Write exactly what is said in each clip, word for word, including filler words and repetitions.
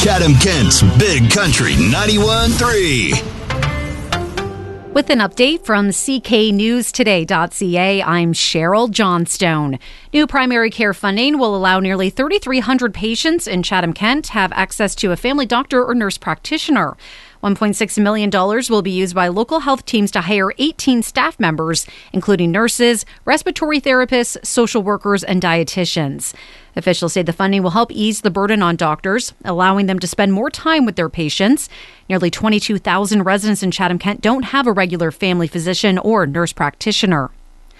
Chatham-Kent's Big Country ninety-one point three. With an update from C K News Today dot C A, I'm Cheryl Johnstone. New primary care funding will allow nearly three thousand three hundred patients in Chatham-Kent have access to a family doctor or nurse practitioner. one point six million dollars will be used by local health teams to hire eighteen staff members, including nurses, respiratory therapists, social workers, and dietitians. Officials say the funding will help ease the burden on doctors, allowing them to spend more time with their patients. Nearly twenty-two thousand residents in Chatham-Kent don't have a regular family physician or nurse practitioner.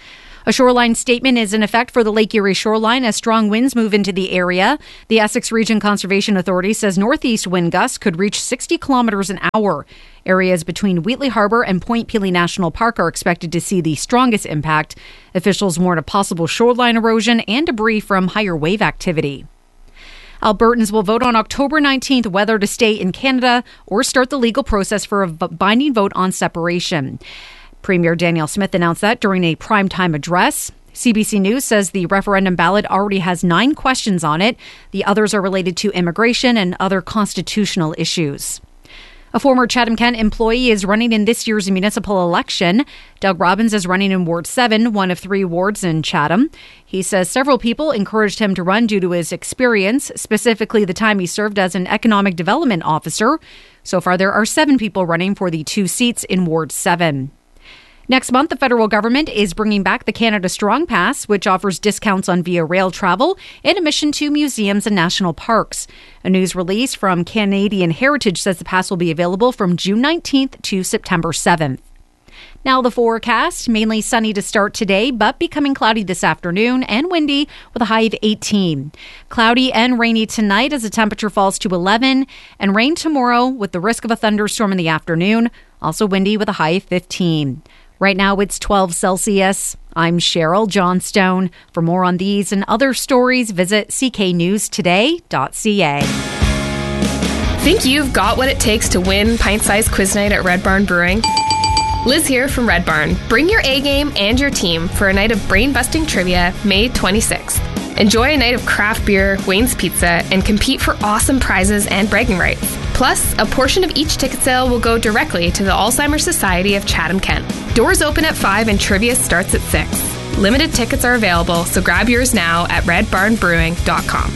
A shoreline statement is in effect for the Lake Erie shoreline as strong winds move into the area. The Essex Region Conservation Authority says northeast wind gusts could reach sixty kilometers an hour. Areas between Wheatley Harbor and Point Pelee National Park are expected to see the strongest impact. Officials warn of possible shoreline erosion and debris from higher wave activity. Albertans will vote on October nineteenth whether to stay in Canada or start the legal process for a binding vote on separation. Premier Danielle Smith announced that during a primetime address. C B C News says the referendum ballot already has nine questions on it. The others are related to immigration and other constitutional issues. A former Chatham-Kent employee is running in this year's municipal election. Doug Robbins is running in Ward seven, one of three wards in Chatham. He says several people encouraged him to run due to his experience, specifically the time he served as an economic development officer. So far, there are seven people running for the two seats in Ward seven. Next month, the federal government is bringing back the Canada Strong Pass, which offers discounts on via rail travel and admission to museums and national parks. A news release from Canadian Heritage says the pass will be available from June nineteenth to September seventh. Now the forecast, mainly sunny to start today, but becoming cloudy this afternoon and windy with a high of eighteen. Cloudy and rainy tonight as the temperature falls to eleven, and rain tomorrow with the risk of a thunderstorm in the afternoon, also windy with a high of fifteen. Right now it's twelve Celsius. I'm Cheryl Johnstone. For more on these and other stories, visit C K News Today dot C A. Think you've got what it takes to win pint-sized quiz night at Red Barn Brewing? Liz here from Red Barn. Bring your A-game and your team for a night of brain-busting trivia May twenty-sixth. Enjoy a night of craft beer, Wayne's Pizza, and compete for awesome prizes and bragging rights. Plus, a portion of each ticket sale will go directly to the Alzheimer's Society of Chatham-Kent. Doors open at five and trivia starts at six. Limited tickets are available, so grab yours now at red barn brewing dot com.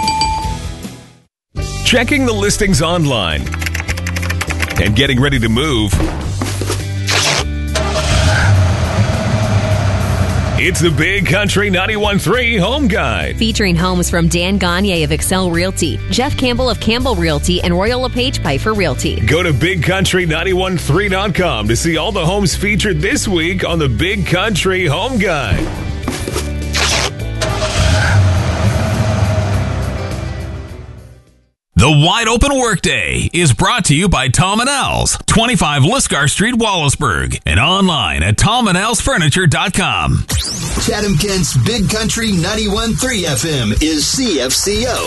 Checking the listings online and getting ready to move. It's the Big Country ninety-one point three Home Guide. Featuring homes from Dan Gagne of Excel Realty, Jeff Campbell of Campbell Realty, and Royal LePage Piper Realty. Go to big country nine one three dot com to see all the homes featured this week on the Big Country Home Guide. The Wide Open Workday is brought to you by Tom and Al's, twenty-five Lisgar Street, Wallaceburg, and online at tom and als furniture dot com. Chatham-Kent's Big Country ninety-one point three F M is C F C O.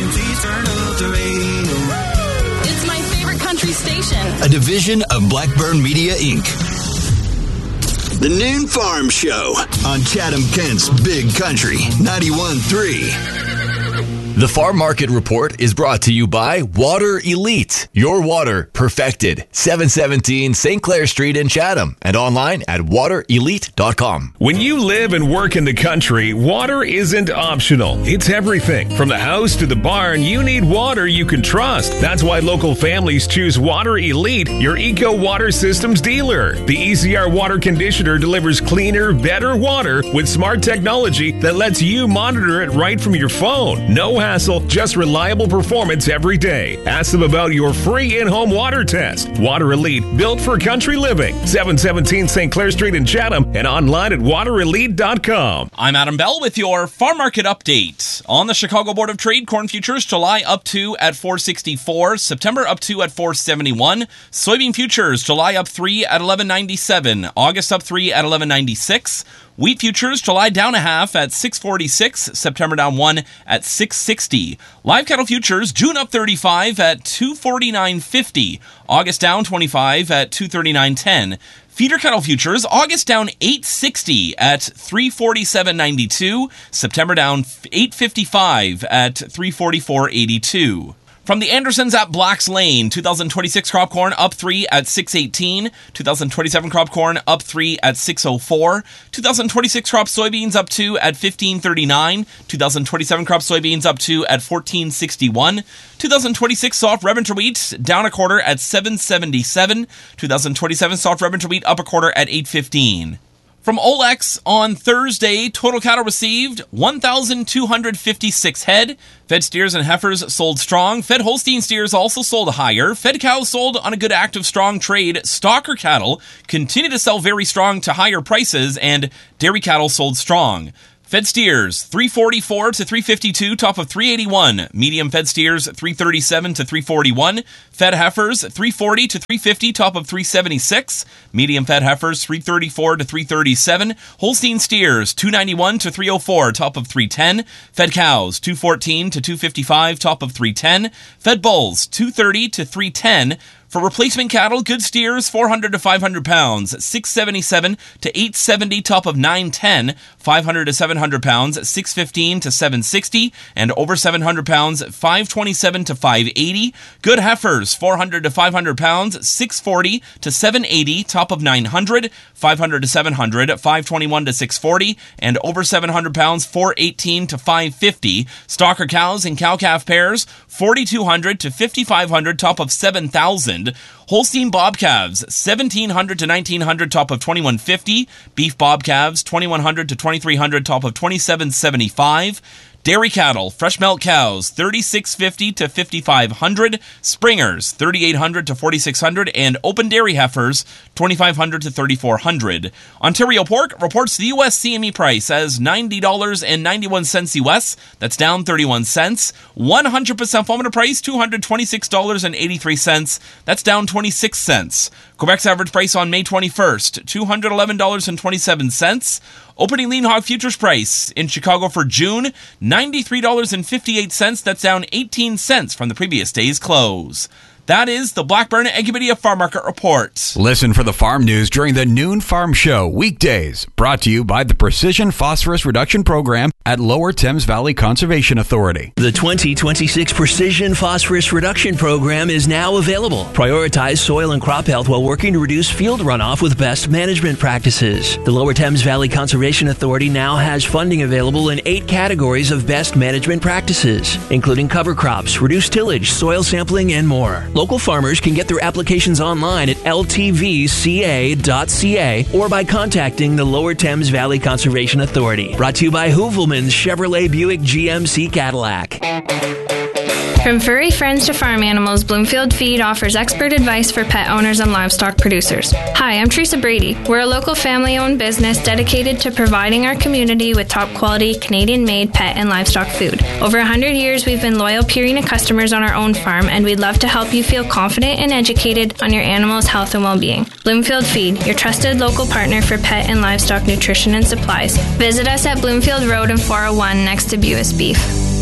It's my favorite country station. A division of Blackburn Media, Incorporated. The Noon Farm Show on Chatham-Kent's Big Country ninety-one point three. The Farm Market Report is brought to you by Water Elite. Your water perfected. seven seventeen Saint Clair Street in Chatham and online at water elite dot com. When you live and work in the country, water isn't optional. It's everything. From the house to the barn, you need water you can trust. That's why local families choose Water Elite, your Eco Water Systems dealer. The E C R water conditioner delivers cleaner, better water with smart technology that lets you monitor it right from your phone. No hassle, just reliable performance every day. Ask them about your free in-home water test. Water Elite, built for country living. seven seventeen Saint Clair Street in Chatham and online at water elite dot com. I'm Adam Bell with your farm market update. On the Chicago Board of Trade, corn futures July up to at four sixty-four, September up to at four seventy-one, soybean futures July up three at eleven ninety-seven, August up three at eleven ninety-six, wheat futures July down a half at six forty-six, September down one at six sixty. Live cattle futures June up thirty-five at two forty-nine fifty, August down twenty-five at two thirty-nine ten. Feeder cattle futures August down eight sixty at three forty-seven ninety-two, September down eight fifty-five at three forty-four eighty-two. From the Andersons at Black's Lane, two thousand twenty-six crop corn up three at six eighteen, two thousand twenty-seven crop corn up three at six oh four, two thousand twenty-six crop soybeans up two at fifteen thirty-nine, two thousand twenty-seven crop soybeans up two at fourteen sixty-one, two thousand twenty-six soft red winter wheat down a quarter at seven seventy-seven, two thousand twenty-seven soft red winter wheat up a quarter at eight fifteen. From Olex on Thursday, total cattle received one thousand two hundred fifty-six head. Fed steers and heifers sold strong. Fed Holstein steers also sold higher. Fed cows sold on a good active strong trade. Stocker cattle continue to sell very strong to higher prices, and dairy cattle sold strong. Fed steers, three forty-four to three fifty-two, top of three eighty-one. Medium fed steers, three thirty-seven to three forty-one. Fed heifers, three forty to three fifty, top of three seventy-six. Medium fed heifers, three thirty-four to three thirty-seven. Holstein steers, two ninety-one to three oh four, top of three ten. Fed cows, two fourteen to two fifty-five, top of three ten. Fed bulls, two thirty to three ten. For replacement cattle, good steers, four hundred to five hundred pounds, six seventy-seven to eight seventy, top of nine ten, five hundred to seven hundred pounds, six fifteen to seven sixty, and over seven hundred pounds, five twenty-seven to five eighty. Good heifers, four hundred to five hundred pounds, six forty to seven eighty, top of nine hundred, five hundred to seven hundred, five twenty-one to six forty, and over seven hundred pounds, four eighteen to five fifty. Stocker cows and cow-calf pairs, forty-two hundred to fifty-five hundred, top of seven thousand. Holstein bob calves, seventeen hundred to nineteen hundred, top of twenty-one fifty. Beef bob calves, twenty-one hundred to twenty-three hundred, top of twenty-seven seventy-five. Dairy cattle, fresh milk cows, thirty-six fifty to fifty-five hundred. Springers, thirty-eight hundred to forty-six hundred. And open dairy heifers, twenty-five hundred to thirty-four hundred. Ontario Pork reports the U S C M E price as ninety dollars and ninety-one cents U S. That's down thirty-one cents. one hundred percent formula price, two hundred twenty-six dollars and eighty-three cents. That's down twenty-six cents. Quebec's average price on May twenty-first, two hundred eleven dollars and twenty-seven cents. Opening lean hog futures price in Chicago for June, ninety-three dollars and fifty-eight cents. That's down eighteen cents from the previous day's close. That is the Blackburn Agrimedia Farm Market Report. Listen for the farm news during the Noon Farm Show, weekdays. Brought to you by the Precision Phosphorus Reduction Program at Lower Thames Valley Conservation Authority. The twenty twenty-six Precision Phosphorus Reduction Program is now available. Prioritize soil and crop health while working to reduce field runoff with best management practices. The Lower Thames Valley Conservation Authority now has funding available in eight categories of best management practices, including cover crops, reduced tillage, soil sampling, and more. Local farmers can get their applications online at L T V C A dot C A or by contacting the Lower Thames Valley Conservation Authority. Brought to you by Hoovelman's Chevrolet Buick G M C Cadillac. From furry friends to farm animals, Bloomfield Feed offers expert advice for pet owners and livestock producers. Hi, I'm Teresa Brady. We're a local family-owned business dedicated to providing our community with top-quality, Canadian-made pet and livestock food. Over one hundred years, we've been loyal Purina customers on our own farm, and we'd love to help you feel confident and educated on your animal's health and well-being. Bloomfield Feed, your trusted local partner for pet and livestock nutrition and supplies. Visit us at Bloomfield Road and four oh one next to Buis Beef.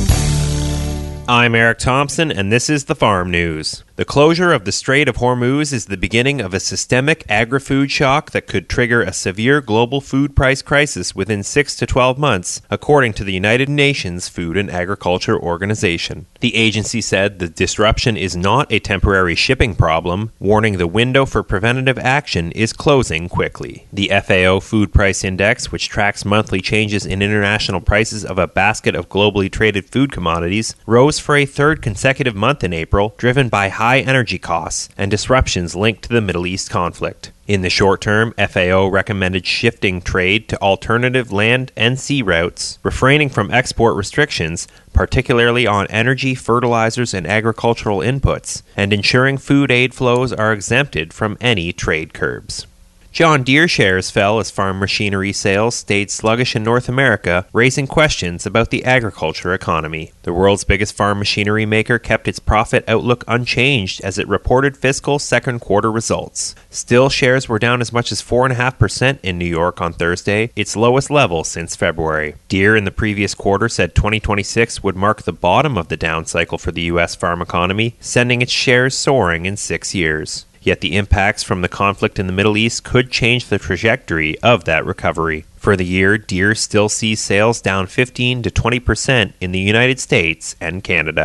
I'm Eric Thompson, and this is the Farm News. The closure of the Strait of Hormuz is the beginning of a systemic agri-food shock that could trigger a severe global food price crisis within six to twelve months, according to the United Nations Food and Agriculture Organization. The agency said the disruption is not a temporary shipping problem, warning the window for preventative action is closing quickly. The F A O Food Price Index, which tracks monthly changes in international prices of a basket of globally traded food commodities, rose for a third consecutive month in April, driven by high energy costs and disruptions linked to the Middle East conflict. In the short term, F A O recommended shifting trade to alternative land and sea routes, refraining from export restrictions, particularly on energy, fertilizers, and agricultural inputs, and ensuring food aid flows are exempted from any trade curbs. John Deere shares fell as farm machinery sales stayed sluggish in North America, raising questions about the agriculture economy. The world's biggest farm machinery maker kept its profit outlook unchanged as it reported fiscal second quarter results. Still, shares were down as much as four point five percent in New York on Thursday, its lowest level since February. Deere in the previous quarter said twenty twenty-six would mark the bottom of the down cycle for the U S farm economy, sending its shares soaring in six years. Yet the impacts from the conflict in the Middle East could change the trajectory of that recovery. For the year, Deere still sees sales down fifteen to twenty percent in the United States and Canada.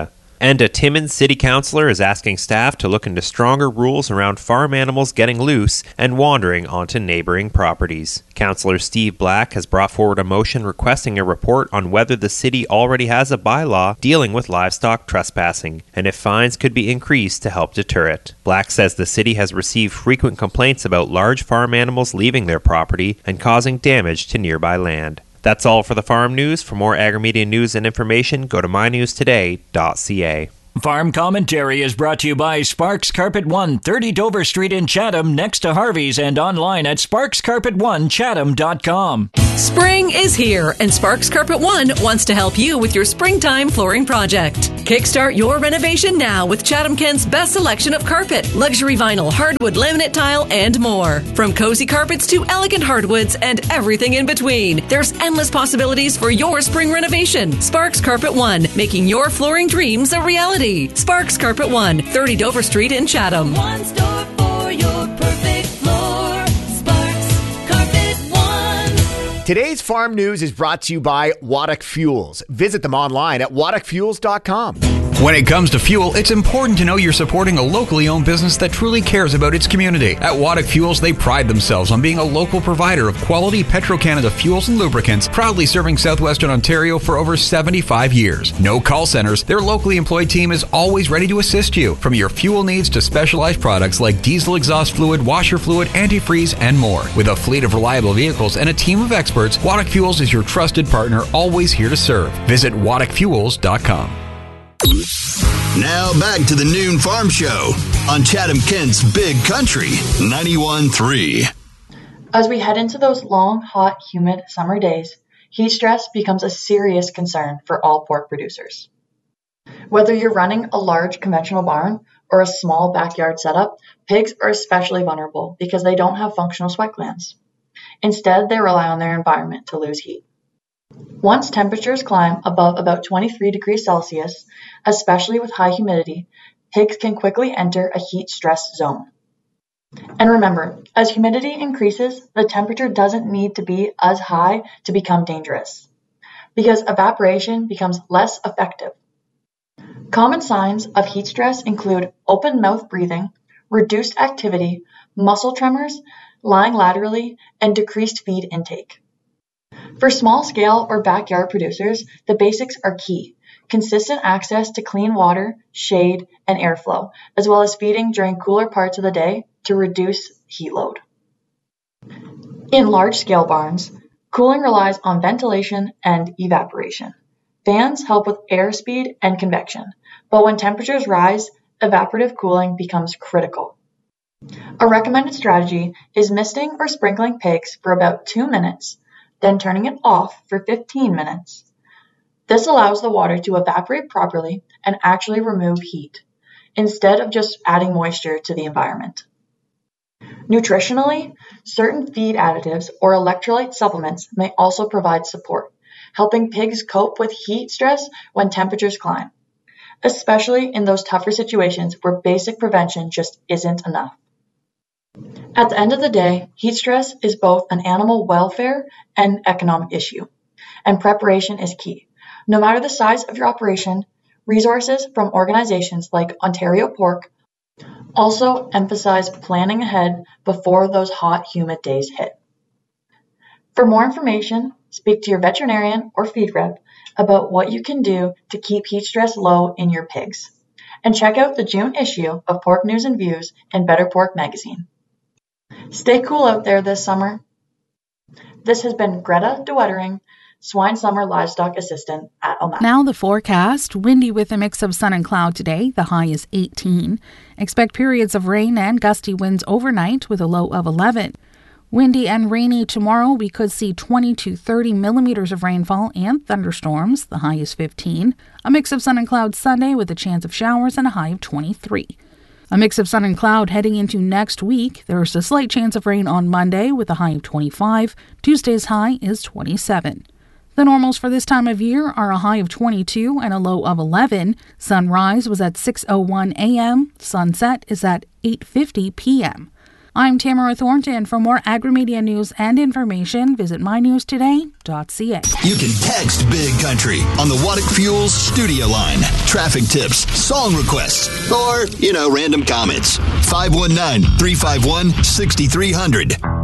And a Timmins city councillor is asking staff to look into stronger rules around farm animals getting loose and wandering onto neighboring properties. Councillor Steve Black has brought forward a motion requesting a report on whether the city already has a bylaw dealing with livestock trespassing, and if fines could be increased to help deter it. Black says the city has received frequent complaints about large farm animals leaving their property and causing damage to nearby land. That's all for the Farm News. For more Agri-Media news and information, go to my news today dot c a. Farm Commentary is brought to you by Sparks Carpet One, thirty Dover Street in Chatham, next to Harvey's, and online at sparks carpet one chatham dot com. Spring is here, and Sparks Carpet One wants to help you with your springtime flooring project. Kickstart your renovation now with Chatham Kent's best selection of carpet, luxury vinyl, hardwood, laminate tile, and more. From cozy carpets to elegant hardwoods and everything in between, there's endless possibilities for your spring renovation. Sparks Carpet One, making your flooring dreams a reality. Sparks Carpet One, thirty Dover Street in Chatham. One store for your perfect floor. Sparks Carpet One. Today's Farm News is brought to you by Waddock Fuels. Visit them online at waddock fuels dot com. When it comes to fuel, it's important to know you're supporting a locally owned business that truly cares about its community. At Waddock Fuels, they pride themselves on being a local provider of quality Petro-Canada fuels and lubricants, proudly serving southwestern Ontario for over seventy-five years. No call centers, their locally employed team is always ready to assist you, from your fuel needs to specialized products like diesel exhaust fluid, washer fluid, antifreeze, and more. With a fleet of reliable vehicles and a team of experts, Waddock Fuels is your trusted partner, always here to serve. Visit waddock fuels dot com. Now back to the Noon Farm Show on Chatham Kent's Big Country ninety-one point three. As we head into those long, hot, humid summer days, heat stress becomes a serious concern for all pork producers. Whether you're running a large conventional barn or a small backyard setup, pigs are especially vulnerable because they don't have functional sweat glands. Instead, they rely on their environment to lose heat. Once temperatures climb above about twenty-three degrees Celsius, especially with high humidity, pigs can quickly enter a heat stress zone. And remember, as humidity increases, the temperature doesn't need to be as high to become dangerous, because evaporation becomes less effective. Common signs of heat stress include open mouth breathing, reduced activity, muscle tremors, lying laterally, and decreased feed intake. For small-scale or backyard producers, the basics are key. Consistent access to clean water, shade, and airflow, as well as feeding during cooler parts of the day to reduce heat load. In large-scale barns, cooling relies on ventilation and evaporation. Fans help with air speed and convection, but when temperatures rise, evaporative cooling becomes critical. A recommended strategy is misting or sprinkling pigs for about two minutes, then turning it off for fifteen minutes. This allows the water to evaporate properly and actually remove heat, instead of just adding moisture to the environment. Nutritionally, certain feed additives or electrolyte supplements may also provide support, helping pigs cope with heat stress when temperatures climb, especially in those tougher situations where basic prevention just isn't enough. At the end of the day, heat stress is both an animal welfare and economic issue, and preparation is key. No matter the size of your operation, resources from organizations like Ontario Pork also emphasize planning ahead before those hot, humid days hit. For more information, speak to your veterinarian or feed rep about what you can do to keep heat stress low in your pigs. And check out the June issue of Pork News and Views and Better Pork magazine. Stay cool out there this summer. This has been Greta DeWettering, Swine Summer Livestock Assistant at O M A C. Now the forecast. Windy with a mix of sun and cloud today. The high is eighteen. Expect periods of rain and gusty winds overnight with a low of eleven. Windy and rainy tomorrow. We could see twenty to thirty millimeters of rainfall and thunderstorms. The high is fifteen. A mix of sun and cloud Sunday with a chance of showers and a high of twenty-three. A mix of sun and cloud heading into next week. There's a slight chance of rain on Monday with a high of twenty-five. Tuesday's high is twenty-seven. The normals for this time of year are a high of twenty-two and a low of eleven. Sunrise was at six oh one a.m. Sunset is at eight fifty p.m. I'm Tamara Thornton. For more Agri-Media news and information, visit my news today dot c a. You can text Big Country on the Waddick Fuels studio line. Traffic tips, song requests, or, you know, random comments. five one nine, three five one, six three zero zero.